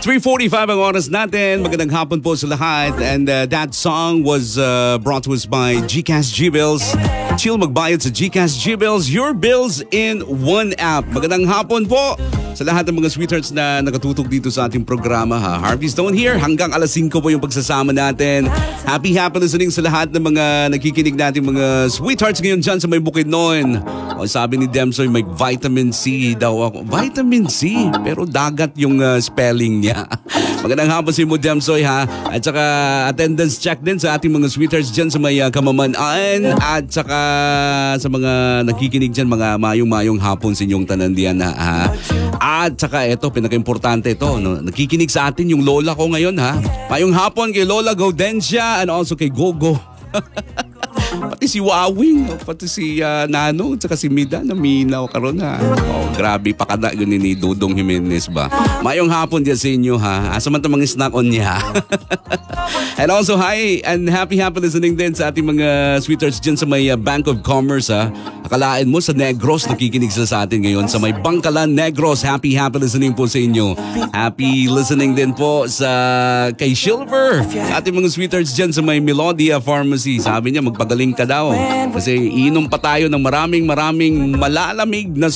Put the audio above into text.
3:45 ang oras natin. Magandang hapon po sa lahat. And that song was brought to us by GCash G-Bills. Chill magbayad sa GCash G-Bills. Your bills in one app. Magandang hapon po sa lahat ng mga sweethearts na nakatutok dito sa ating programa. Harvey Stone here. Hanggang alas 5 po yung pagsasama natin. Happy listening sa lahat ng mga nakikinig natin mga sweethearts ngayon dyan sa may Bukidnon. O, sabi ni Demsoy, may vitamin C daw ako. Vitamin C? Pero dagat yung spelling niya. Magandang hapon si mo, Demsoy, ha? At saka attendance check din sa ating mga sweethearts dyan sa may Kamamanaan. At saka sa mga nakikinig dyan, mga mayong-mayong hapon sa inyong tanandian, ha? At saka ito, pinaka-importante ito, no? Nakikinig sa atin yung lola ko ngayon, ha? Mayong hapon kay Lola Gaudencia and also kay Gogo. Pati si Wawing, pati si Nano, at saka si Mida na minaw karon, ha. Oh, grabe, pakada yun ni Dudong Jimenez ba. Mayong hapon dyan sa inyo, ha. Asamantang mga snack on niya. And also, hi and happy listening din sa ating mga sweethearts dyan sa may Bank of Commerce, ha. Akalaan mo sa Negros, nakikinig sila sa atin ngayon. Sa may Bangkalan, Negros, happy listening po sa inyo. Happy listening din po sa kay Silver, sa ating mga sweethearts dyan sa may Melodia Pharmacy. Sabi niya, magpagaling ka daw. Kasi inom pa tayo ng maraming malalamig na